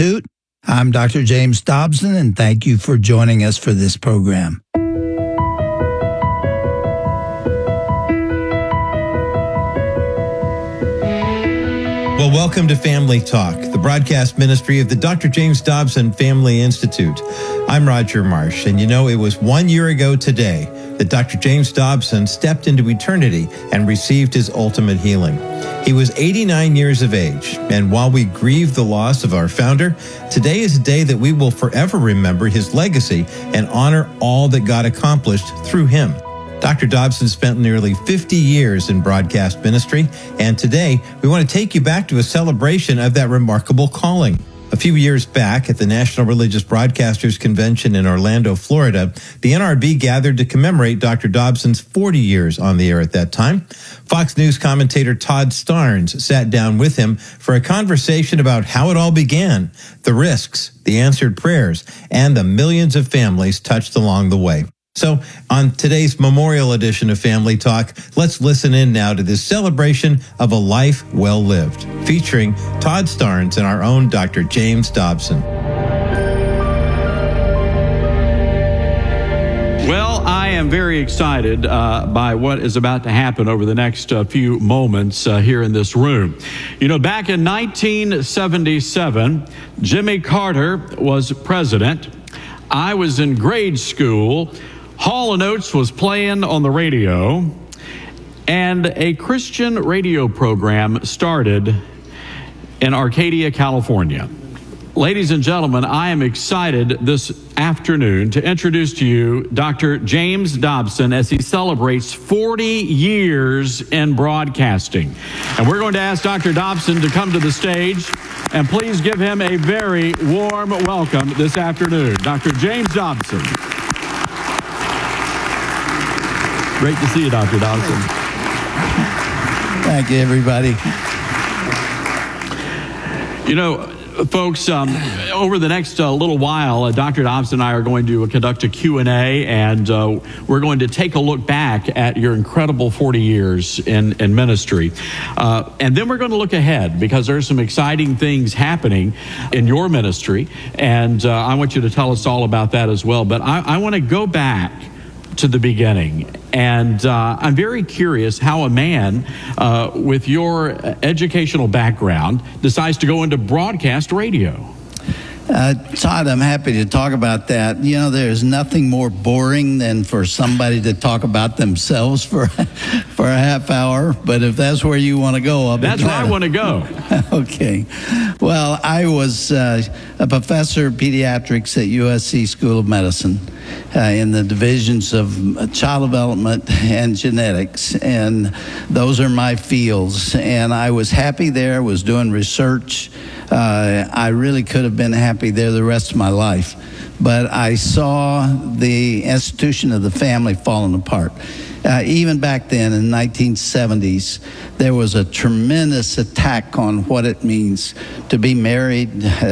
Institute. I'm Dr. James Dobson, and thank you for joining us for this program. Well, welcome to Family Talk, the broadcast ministry of the Dr. James Dobson Family Institute. I'm Roger Marsh, and it was 1 year ago today that Dr. James Dobson stepped into eternity and received his ultimate healing. He was 89 years of age, and while we grieve the loss of our founder, today is a day that we will forever remember his legacy and honor all that God accomplished through him. Dr. Dobson spent nearly 50 years in broadcast ministry, and today we want to take you back to a celebration of that remarkable calling. A few years back at the National Religious Broadcasters Convention in Orlando, Florida, the NRB gathered to commemorate Dr. Dobson's 40 years on the air at that time. Fox News commentator Todd Starnes sat down with him for a conversation about how it all began, the risks, the answered prayers, and the millions of families touched along the way. So, on today's memorial edition of Family Talk, let's listen in now to this celebration of a life well lived, featuring Todd Starnes and our own Dr. James Dobson. Well, I am very excited by what is about to happen over the next few moments here in this room. Back in 1977, Jimmy Carter was president. I was in grade school. Hall & Oates was playing on the radio, and a Christian radio program started in Arcadia, California. Ladies and gentlemen, I am excited this afternoon to introduce to you Dr. James Dobson as he celebrates 40 years in broadcasting. And we're going to ask Dr. Dobson to come to the stage, and please give him a very warm welcome this afternoon. Dr. James Dobson. Great to see you, Dr. Dobson. Thank you, everybody. Folks, over the next little while, Dr. Dobson and I are going to conduct a Q&A, and we're going to take a look back at your incredible 40 years in ministry. And then we're going to look ahead, because there's some exciting things happening in your ministry, and I want you to tell us all about that as well. But I want to go back to the beginning. And I'm very curious how a man with your educational background decides to go into broadcast radio. Todd, I'm happy to talk about that. There's nothing more boring than for somebody to talk about themselves for a half hour. But if that's where you want to go, that's where I want to go. Okay. Well, I was a professor of pediatrics at USC School of Medicine in the divisions of child development and genetics, and those are my fields. And I was happy there, was doing research. I really could have been happy there the rest of my life. But I saw the institution of the family falling apart. Even back then in the 1970s, there was a tremendous attack on what it means to be married,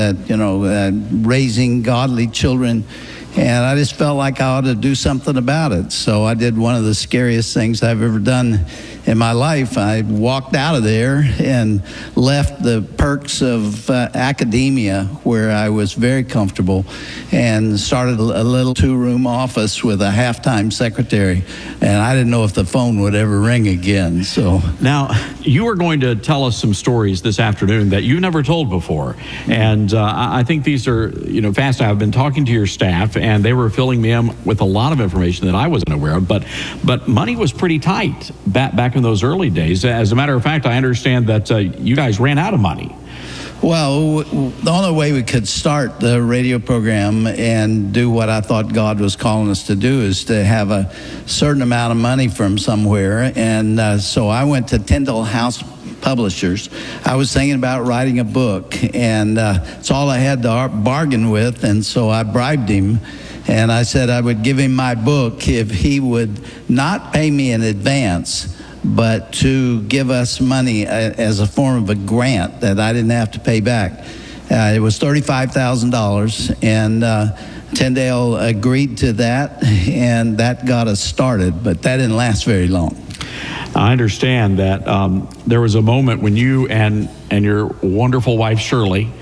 raising godly children. And I just felt like I ought to do something about it. So I did one of the scariest things I've ever done in my life. I walked out of there and left the perks of academia, where I was very comfortable, and started a little two-room office with a half-time secretary. And I didn't know if the phone would ever ring again. So now, you are going to tell us some stories this afternoon that you never told before. And I think these are, fast. I've been talking to your staff, and they were filling me in with a lot of information that I wasn't aware of. But money was pretty tight back in those early days. As a matter of fact, I understand that you guys ran out of money. Well, the only way we could start the radio program and do what I thought God was calling us to do is to have a certain amount of money from somewhere. And so I went to Tyndall House Publishers. I was thinking about writing a book, and it's all I had to bargain with. And so I bribed him, and I said I would give him my book if he would not pay me in advance, but to give us money as a form of a grant that I didn't have to pay back. It was $35,000, and Tyndale agreed to that, and that got us started, but that didn't last very long. I understand that there was a moment when you and your wonderful wife, Shirley,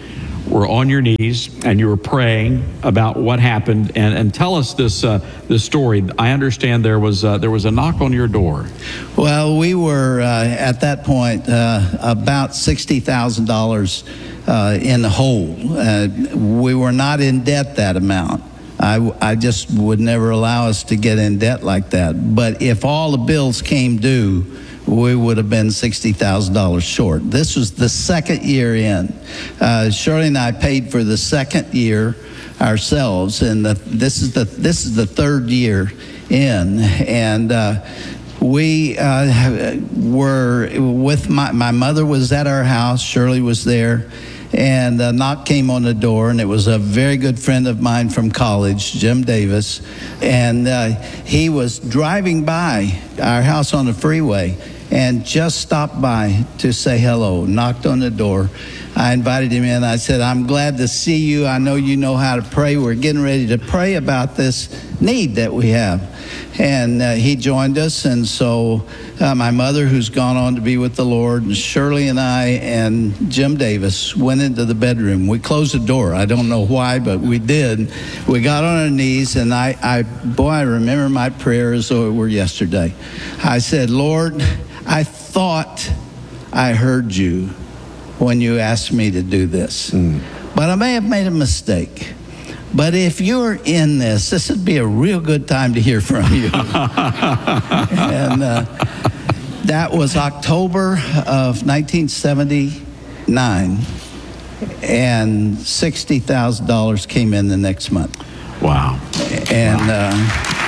were on your knees and you were praying about what happened. And tell us this story. I understand there was a knock on your door. Well, we were at that point about $60,000 in the hole. We were not in debt that amount. I just would never allow us to get in debt like that. But if all the bills came due, we would have been $60,000 short. This was the second year in. Shirley and I paid for the second year ourselves, and this is the third year in. And we were with my mother was at our house. Shirley was there. And a knock came on the door, and it was a very good friend of mine from college, Jim Davis. And he was driving by our house on the freeway and just stopped by to say hello, knocked on the door. I invited him in. I said, I'm glad to see you. I know you know how to pray. We're getting ready to pray about this need that we have. And he joined us. And so my mother, who's gone on to be with the Lord, and Shirley and I and Jim Davis went into the bedroom. We closed the door. I don't know why, but we did. We got on our knees, and I remember my prayer as though it were yesterday. I said, Lord, I thought I heard you when you asked me to do this. But I may have made a mistake. But if you're in this would be a real good time to hear from you. And that was October of 1979. And $60,000 came in the next month. Wow. And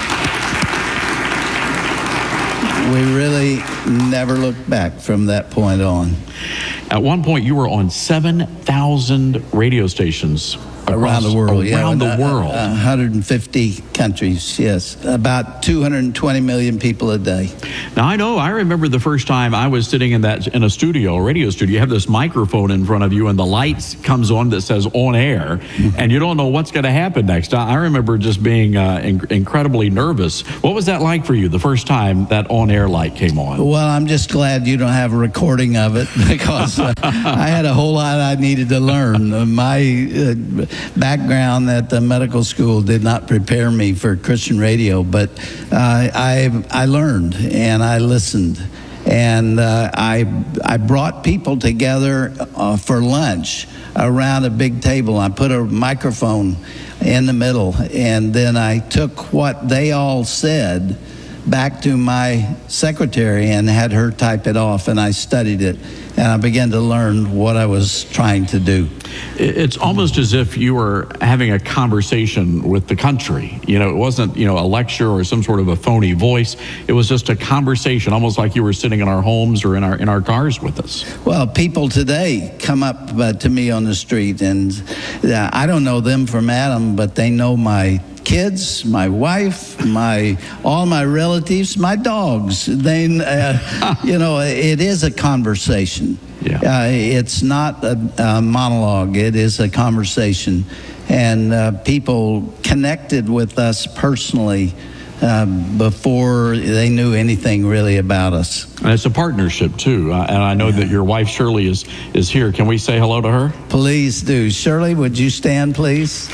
we really never looked back from that point on. At one point, you were on 7,000 radio stations around the world. Around the world. 150 countries, yes. About 220 million people a day. Now, I remember the first time I was sitting in a studio, a radio studio. You have this microphone in front of you, and the lights comes on that says on air, and you don't know what's going to happen next. I remember just being incredibly nervous. What was that like for you, the first time that on-air light came on? Well, I'm just glad you don't have a recording of it, because I had a whole lot I needed to learn. My background at the medical school did not prepare me for Christian radio, but I learned and I listened, and I brought people together for lunch around a big table. I put a microphone in the middle, and then I took what they all said back to my secretary and had her type it off, and I studied it, and I began to learn what I was trying to do. It's almost as if you were having a conversation with the country. It wasn't, a lecture or some sort of a phony voice. It was just a conversation, almost like you were sitting in our homes or in our cars with us. Well, people today come up to me on the street, and I don't know them from Adam, but they know my kids, my wife, all my relatives, my dogs. They, it is a conversation. Yeah. It's not a monologue. It is a conversation, and people connected with us personally before they knew anything really about us. And it's a partnership too. And I know that your wife Shirley is here. Can we say hello to her? Please do. Shirley, would you stand, please?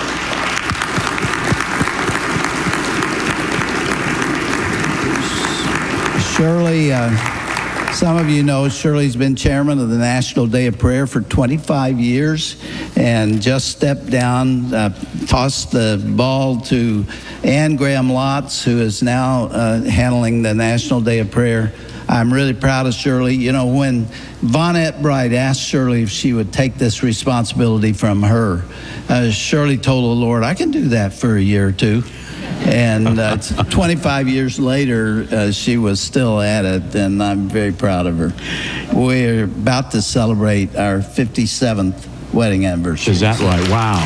Shirley, some of you know Shirley's been chairman of the National Day of Prayer for 25 years, and just stepped down, tossed the ball to Ann Graham Lotz, who is now handling the National Day of Prayer. I'm really proud of Shirley. When Vonette Bright asked Shirley if she would take this responsibility from her, Shirley told the Lord, I can do that for a year or two. And 25 years later, she was still at it, and I'm very proud of her. We're about to celebrate our 57th wedding anniversary. Is that right? Wow.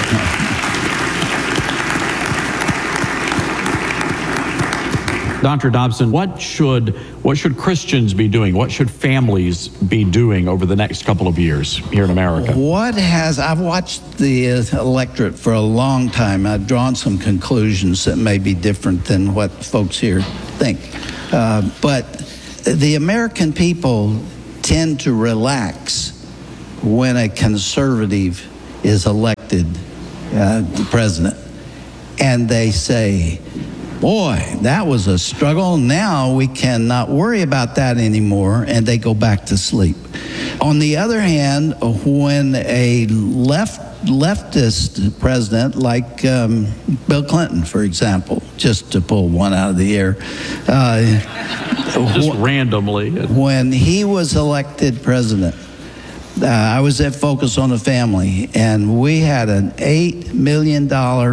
Dr. Dobson, what should Christians be doing? What should families be doing over the next couple of years here in America? I've watched the electorate for a long time. I've drawn some conclusions that may be different than what folks here think. But the American people tend to relax when a conservative is elected president. And they say, boy, that was a struggle. Now we cannot worry about that anymore, and they go back to sleep. On the other hand, when a leftist president like Bill Clinton, for example, just to pull one out of the air, just randomly, when he was elected president, I was at Focus on the Family, and we had an $8 million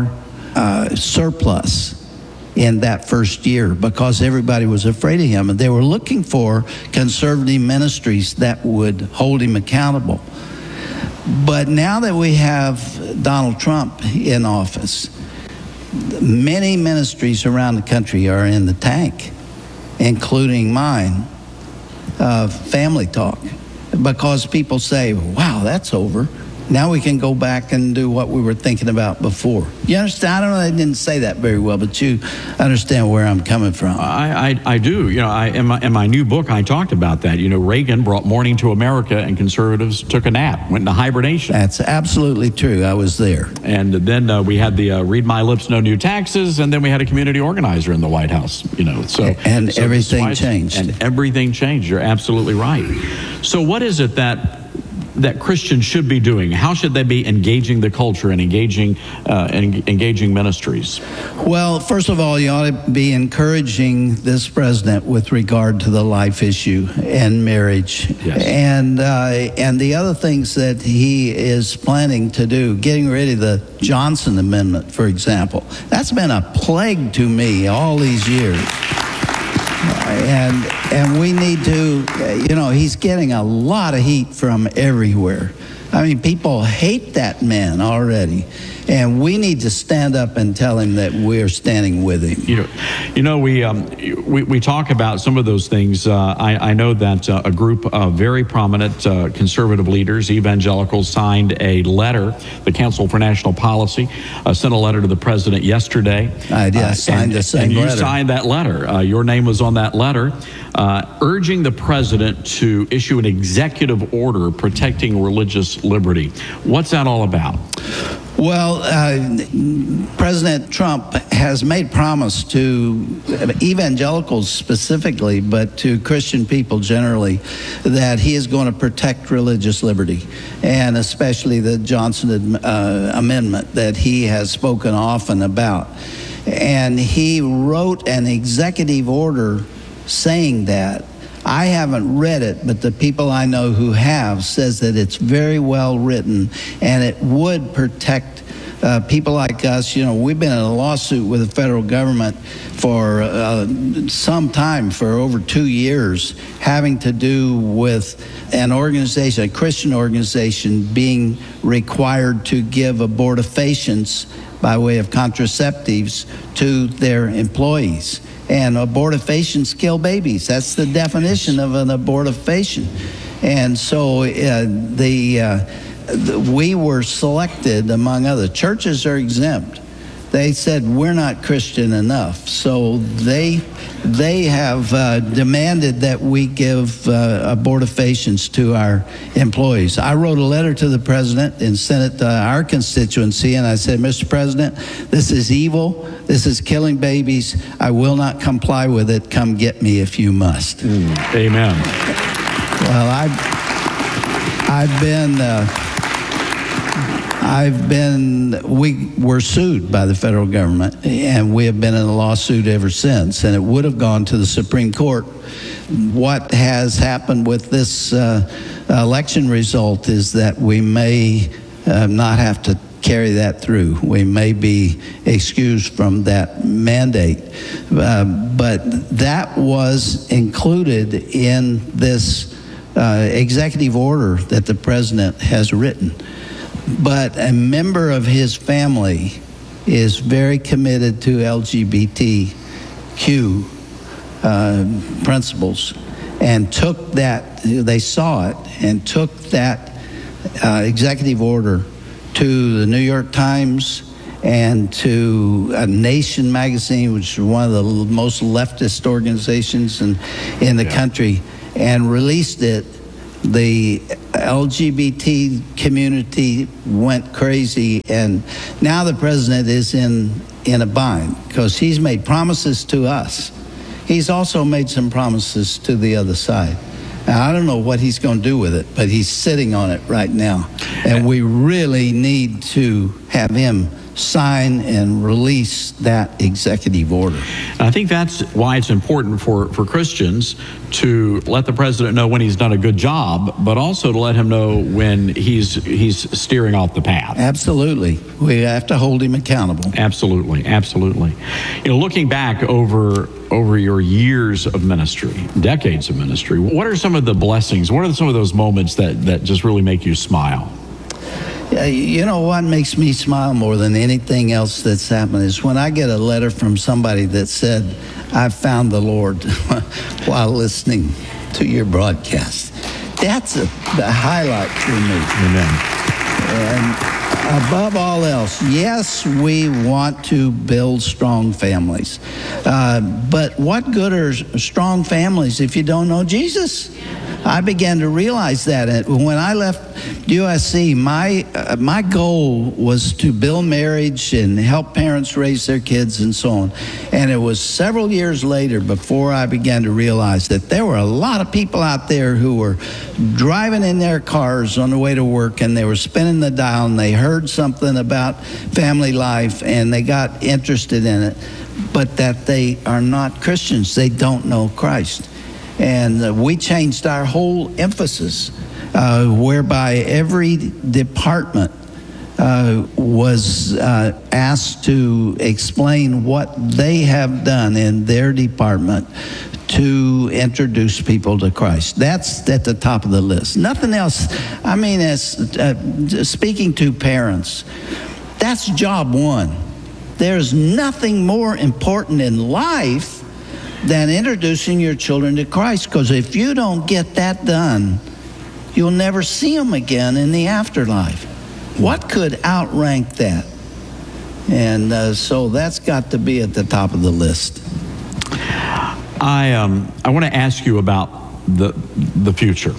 surplus in that first year because everybody was afraid of him, and they were looking for conservative ministries that would hold him accountable. But now that we have Donald Trump in office, many ministries around the country are in the tank, including mine, Family Talk, because people say, wow, that's over. Now we can go back and do what we were thinking about before. You understand? I don't know, I didn't say that very well, but you understand where I'm coming from. I do. You know, in my new book, I talked about that. You know, Reagan brought morning to America, and conservatives took a nap, went into hibernation. That's absolutely true. I was there. And then we had the Read My Lips, No New Taxes, and then we had a community organizer in the White House. You know, so everything changed. And everything changed. You're absolutely right. So what is it that Christians should be doing? How should they be engaging the culture and engaging ministries? Well, first of all, you ought to be encouraging this president with regard to the life issue and marriage. Yes. And the other things that he is planning to do, getting rid of the Johnson Amendment, for example. That's been a plague to me all these years. And we need to, you know, he's getting a lot of heat from everywhere. I mean, people hate that man already. And we need to stand up and tell him that we're standing with him. We talk about some of those things. I know that a group of very prominent conservative leaders, evangelicals, signed a letter. The Council for National Policy sent a letter to the president yesterday. I signed the same letter. And you signed that letter. Your name was on that letter, urging the president to issue an executive order protecting religious liberty. What's that all about? Well, President Trump has made promise to evangelicals specifically, but to Christian people generally, that he is going to protect religious liberty, and especially the Johnson Amendment that he has spoken often about. And he wrote an executive order saying that. I haven't read it, but the people I know who have says that it's very well written, and it would protect people like us. You know, we've been in a lawsuit with the federal government for some time, for over 2 years, having to do with an organization, a Christian organization, being required to give abortifacients by way of contraceptives to their employees. And abortifacients kill babies. That's the definition of an abortifacient. And so we were selected, among other churches are exempt. They said we're not Christian enough, so they have demanded that we give abortifacients to our employees. I wrote a letter to the president and sent it to our constituency, and I said, Mr. President, this is evil. This is killing babies. I will not comply with it. Come get me if you must. Amen. Well, we were sued by the federal government, and we have been in a lawsuit ever since, and it would have gone to the Supreme Court. What has happened with this election result is that we may not have to carry that through. We may be excused from that mandate. But that was included in this executive order that the president has written. But a member of his family is very committed to LGBTQ principles, and took that, they saw it, and took that executive order to the New York Times and to Nation magazine, which is one of the most leftist organizations in the country, and released it The LGBT community went crazy, and now the president is in a bind because he's made promises to us. He's also made some promises to the other side. Now, I don't know what he's going to do with it, but he's sitting on it right now. And we really need to have him sign and release that executive order. I think that's why it's important for Christians to let the president know when he's done a good job, but also to let him know when he's steering off the path. Absolutely. We have to hold him accountable. Absolutely, absolutely. Looking back over your years of ministry, decades of ministry, what are some of the blessings? What are some of those moments that just really make you smile? You know what makes me smile more than anything else that's happened is when I get a letter from somebody that said, "I found the Lord while listening to your broadcast." That's the highlight for me. Amen. And above all else, yes, we want to build strong families. But what good are strong families if you don't know Jesus? I began to realize that when I left USC, my goal was to build marriage and help parents raise their kids and so on. And it was several years later before I began to realize that there were a lot of people out there who were driving in their cars on the way to work, and they were spinning the dial, and they heard something about family life, and they got interested in it, but that they are not Christians. They don't know Christ. And we changed our whole emphasis, whereby every department was asked to explain what they have done in their department to introduce people to Christ. That's at the top of the list. Nothing else. I mean, as speaking to parents, that's job one. There's nothing more important in life than introducing your children to Christ, because if you don't get that done, you'll never see them again in the afterlife. What could outrank that? And so that's got to be at the top of the list. I want to ask you about the future,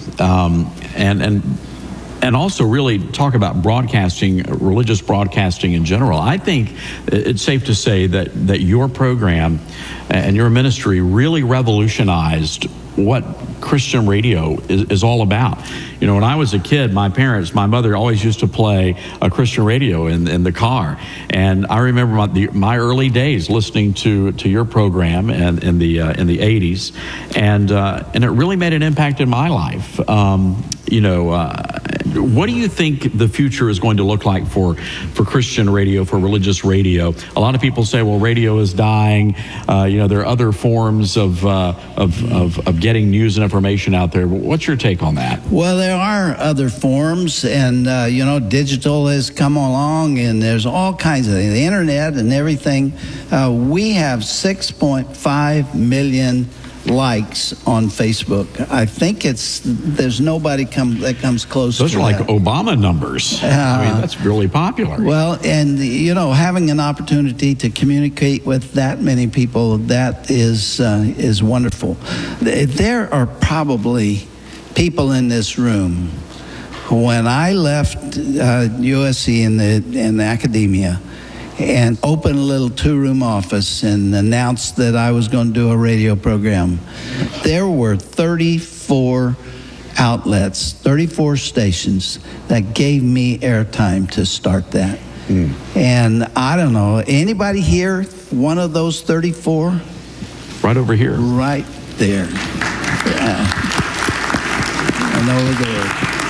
and also really talk about broadcasting, religious broadcasting in general. I think it's safe to say that your program and your ministry really revolutionized what Christian radio is all about. You know, when I was a kid, my mother always used to play a Christian radio in the car, and I remember my early days listening to your program and in the 80s, and it really made an impact in my life. What do you think the future is going to look like for Christian radio, for religious radio? A lot of people say, well, radio is dying. There are other forms of getting news and information out there. What's your take on that? Well, there are other forms, and digital has come along, and there's all kinds of things, the internet and everything. We have 6.5 million likes on Facebook. I think there's nobody that comes close to that. Those are like Obama numbers. I mean, that's really popular. Well, and having an opportunity to communicate with that many people, that is wonderful. There are probably people in this room who, when I left USC in academia, and opened a little 2-room office and announced that I was going to do a radio program, there were 34 outlets, 34 stations that gave me airtime to start that. And I don't know, anybody here, one of those 34? Right over here. Right there. Yeah. And over there.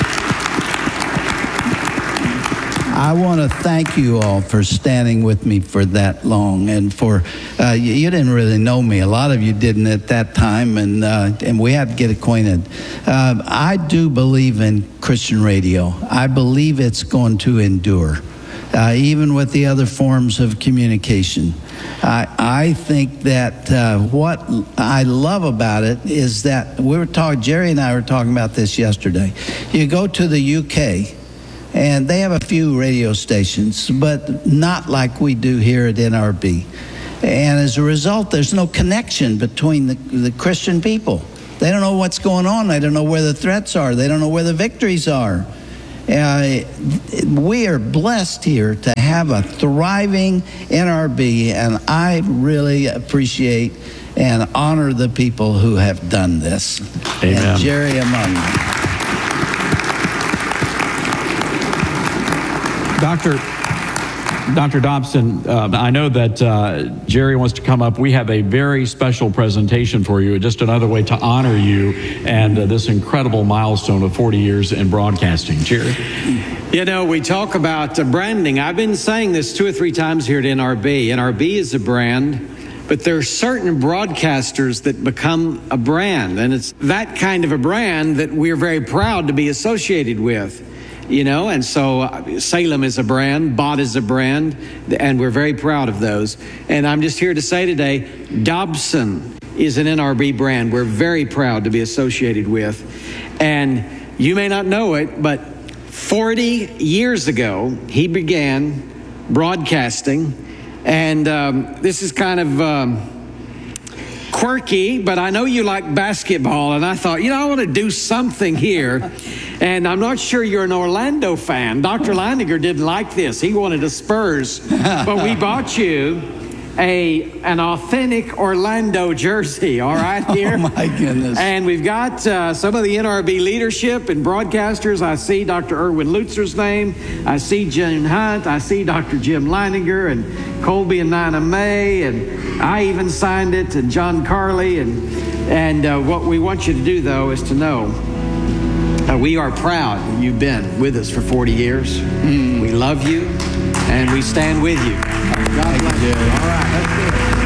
I want to thank you all for standing with me for that long, and for you didn't really know me. A lot of you didn't at that time, and we had to get acquainted. I do believe in Christian radio. I believe it's going to endure, even with the other forms of communication. I think that what I love about it is that Jerry and I were talking about this yesterday. You go to the UK, and they have a few radio stations, but not like we do here at NRB. And as a result, there's no connection between the Christian people. They don't know what's going on. They don't know where the threats are. They don't know where the victories are. We are blessed here to have a thriving NRB, and I really appreciate and honor the people who have done this. Amen. And Jerry among them. Dr. Dobson, I know that Jerry wants to come up. We have a very special presentation for you, just another way to honor you and this incredible milestone of 40 years in broadcasting. Jerry? You know, we talk about branding. I've been saying this 2 or 3 times here at NRB. NRB is a brand, but there are certain broadcasters that become a brand, and it's that kind of a brand that we're very proud to be associated with. You know, and so Salem is a brand, Bott is a brand, and we're very proud of those. And I'm just here to say today, Dobson is an NRB brand we're very proud to be associated with. And you may not know it, but 40 years ago, he began broadcasting. And this is kind of quirky, but I know you like basketball, and I thought, I want to do something here. And I'm not sure you're an Orlando fan. Dr. Leininger didn't like this. He wanted a Spurs. But we bought you an authentic Orlando jersey, all right, here. Oh, my goodness. And we've got some of the NRB leadership and broadcasters. I see Dr. Erwin Lutzer's name. I see June Hunt. I see Dr. Jim Leininger and Colby and Nina May. And I even signed it, and John Carley. And what we want you to do, though, is to know we are proud that you've been with us for 40 years. We love you, and we stand with you. God bless you. All right, let's do it.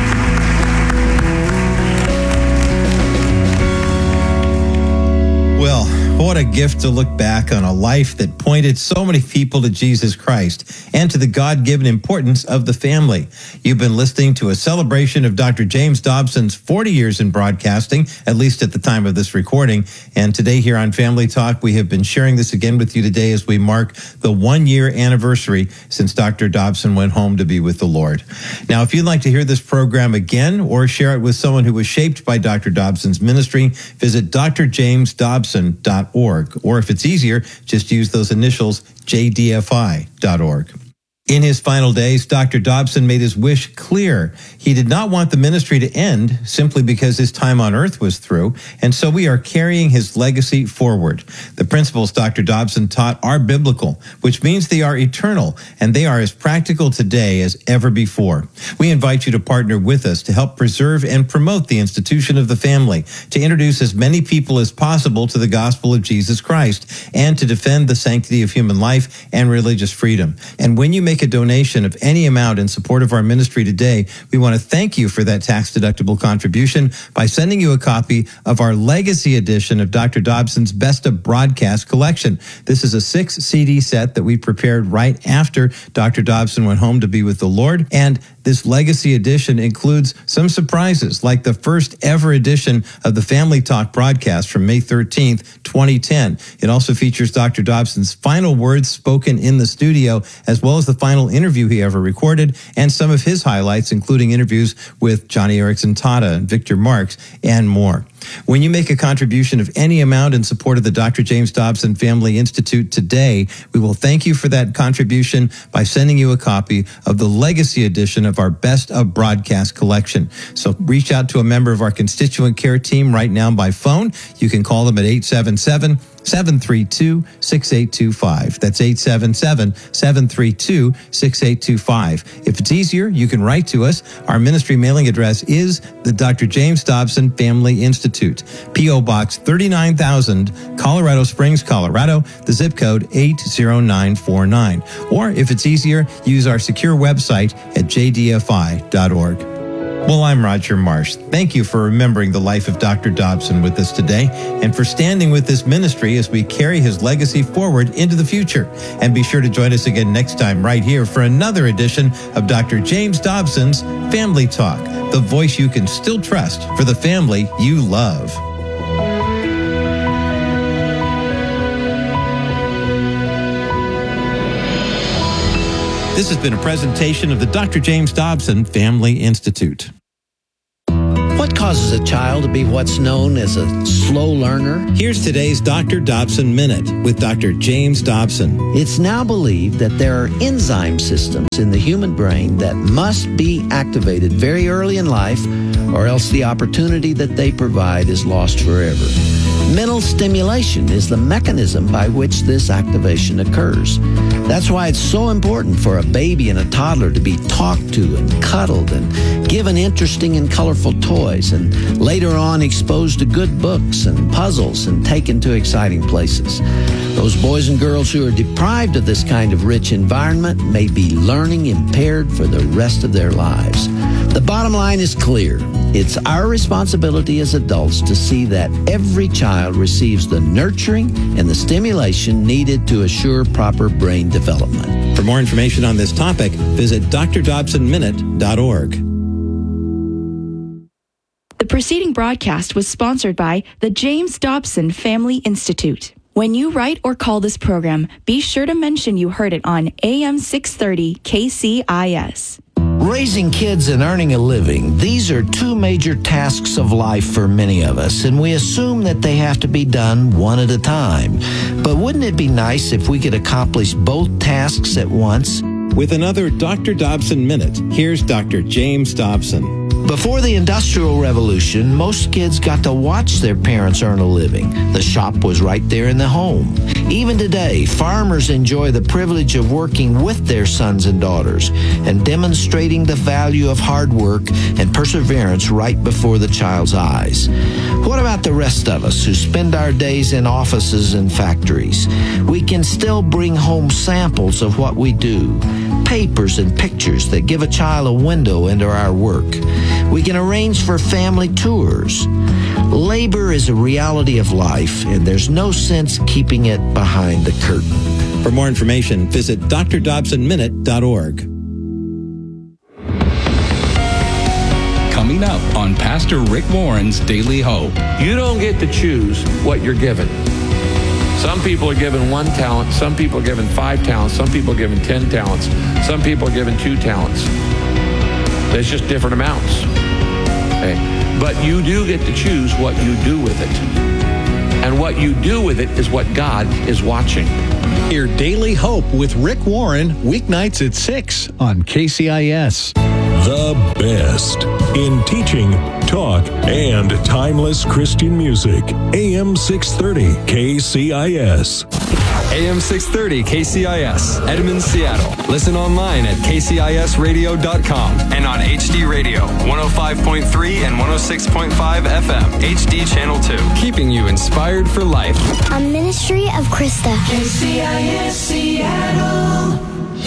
Well, what a gift to look back on a life that pointed so many people to Jesus Christ and to the God-given importance of the family. You've been listening to a celebration of Dr. James Dobson's 40 years in broadcasting, at least at the time of this recording. And today here on Family Talk, we have been sharing this again with you today as we mark the 1-year anniversary since Dr. Dobson went home to be with the Lord. Now, if you'd like to hear this program again or share it with someone who was shaped by Dr. Dobson's ministry, visit drjamesdobson.org. Or if it's easier, just use those initials, jdfi.org. In his final days, Dr. Dobson made his wish clear. He did not want the ministry to end simply because his time on earth was through, and so we are carrying his legacy forward. The principles Dr. Dobson taught are biblical, which means they are eternal, and they are as practical today as ever before. We invite you to partner with us to help preserve and promote the institution of the family, to introduce as many people as possible to the gospel of Jesus Christ, and to defend the sanctity of human life and religious freedom. And when you make a donation of any amount in support of our ministry today, we want to thank you for that tax-deductible contribution by sending you a copy of our legacy edition of Dr. Dobson's Best of Broadcast collection. This is a 6-CD set that we prepared right after Dr. Dobson went home to be with the Lord, and this legacy edition includes some surprises, like the first ever edition of the Family Talk broadcast from May 13th, 2010. It also features Dr. Dobson's final words spoken in the studio, as well as the final interview he ever recorded, and some of his highlights, including interviews with Johnny Erickson Tata and Victor Marx, and more. When you make a contribution of any amount in support of the Dr. James Dobson Family Institute today, we will thank you for that contribution by sending you a copy of the legacy edition of our Best of Broadcast collection. So reach out to a member of our constituent care team right now by phone. You can call them at 877-732-6825. That's 877-732-6825. If it's easier, you can write to us. Our ministry mailing address is the Dr. James Dobson Family Institute, P.O. Box 39,000, Colorado Springs, Colorado, the zip code 80949. Or if it's easier, use our secure website at jdfi.org. Well, I'm Roger Marsh. Thank you for remembering the life of Dr. Dobson with us today and for standing with this ministry as we carry his legacy forward into the future. And be sure to join us again next time right here for another edition of Dr. James Dobson's Family Talk, the voice you can still trust for the family you love. This has been a presentation of the Dr. James Dobson Family Institute. What causes a child to be what's known as a slow learner? Here's today's Dr. Dobson Minute with Dr. James Dobson. It's now believed that there are enzyme systems in the human brain that must be activated very early in life, or else the opportunity that they provide is lost forever. Mental stimulation is the mechanism by which this activation occurs. That's why it's so important for a baby and a toddler to be talked to and cuddled and given interesting and colorful toys, and later on exposed to good books and puzzles and taken to exciting places. Those boys and girls who are deprived of this kind of rich environment may be learning impaired for the rest of their lives. The bottom line is clear. It's our responsibility as adults to see that every child receives the nurturing and the stimulation needed to assure proper brain development. For more information on this topic, visit drdobsonminute.org. The preceding broadcast was sponsored by the James Dobson Family Institute. When you write or call this program, be sure to mention you heard it on AM 630 KCIS. Raising kids and earning a living, these are two major tasks of life for many of us, and we assume that they have to be done one at a time. But wouldn't it be nice if we could accomplish both tasks at once? With another Dr. Dobson Minute, here's Dr. James Dobson. Before the Industrial Revolution, most kids got to watch their parents earn a living. The shop was right there in the home. Even today, farmers enjoy the privilege of working with their sons and daughters and demonstrating the value of hard work and perseverance right before the child's eyes. What about the rest of us who spend our days in offices and factories? We can still bring home samples of what we do, papers and pictures that give a child a window into our work. We can arrange for family tours. Labor is a reality of life, and there's no sense keeping it behind the curtain. For more information, visit drdobsonminute.org. Coming up on Pastor Rick Warren's Daily Hope. You don't get to choose what you're given. Some people are given 1 talent, some people are given 5 talents, some people are given 10 talents, some people are given 2 talents. There's just different amounts. Okay? But you do get to choose what you do with it. And what you do with it is what God is watching. Hear Daily Hope with Rick Warren, weeknights at 6 on KCIS. The best in teaching, talk, and timeless Christian music. AM 630 KCIS. AM 630 KCIS, Edmond, Seattle. Listen online at kcisradio.com and on HD Radio, 105.3 and 106.5 FM, HD Channel 2. Keeping you inspired for life. A ministry of Krista. KCIS Seattle.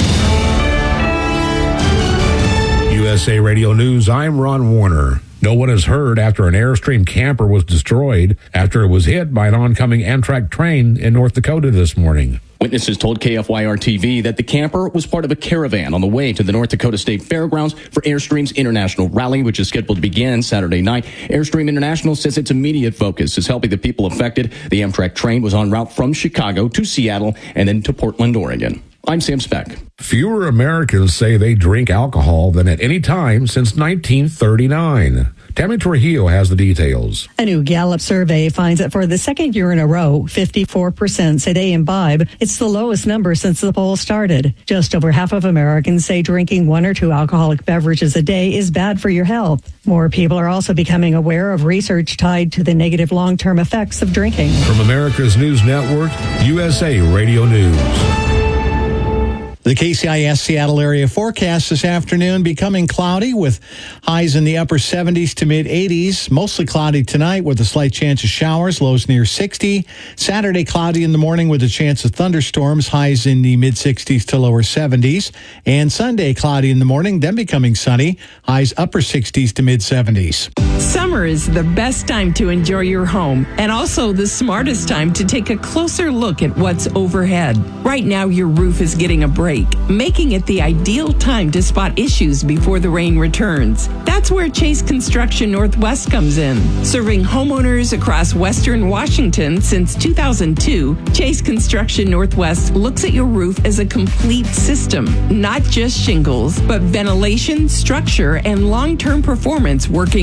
USA Radio News, I'm Ron Warner. No one is hurt after an Airstream camper was destroyed after it was hit by an oncoming Amtrak train in North Dakota this morning. Witnesses told KFYR-TV that the camper was part of a caravan on the way to the North Dakota State Fairgrounds for Airstream's International Rally, which is scheduled to begin Saturday night. Airstream International says its immediate focus is helping the people affected. The Amtrak train was en route from Chicago to Seattle and then to Portland, Oregon. I'm Sam Speck. Fewer Americans say they drink alcohol than at any time since 1939. Tammy Trujillo has the details. A new Gallup survey finds that for the second year in a row, 54% say they imbibe. It's the lowest number since the poll started. Just over half of Americans say drinking 1 or 2 alcoholic beverages a day is bad for your health. More people are also becoming aware of research tied to the negative long-term effects of drinking. From America's News Network, USA Radio News. The KCIS Seattle area forecast this afternoon becoming cloudy with highs in the upper 70s to mid 80s. Mostly cloudy tonight with a slight chance of showers, lows near 60. Saturday cloudy in the morning with a chance of thunderstorms, highs in the mid 60s to lower 70s. And Sunday cloudy in the morning, then becoming sunny, highs upper 60s to mid 70s. Summer is the best time to enjoy your home and also the smartest time to take a closer look at what's overhead. Right now, your roof is getting a break, making it the ideal time to spot issues before the rain returns. That's where Chase Construction Northwest comes in. Serving homeowners across Western Washington since 2002, Chase Construction Northwest looks at your roof as a complete system, not just shingles, but ventilation, structure, and long-term performance working together.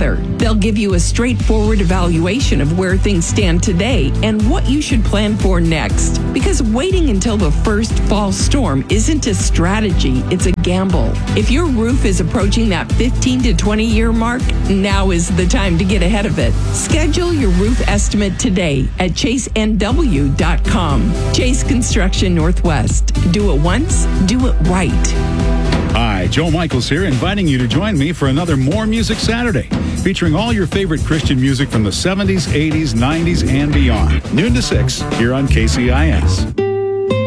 together. They'll give you a straightforward evaluation of where things stand today and what you should plan for next. Because waiting until the first fall storm isn't a strategy, it's a gamble. If your roof is approaching that 15 to 20 year mark, now is the time to get ahead of it. Schedule your roof estimate today at chasenw.com. Chase Construction Northwest. Do it once, do it right. Hi, Joe Michaels here, inviting you to join me for another More Music Saturday, featuring all your favorite Christian music from the 70s, 80s, 90s, and beyond. Noon to 6 here on KCIS.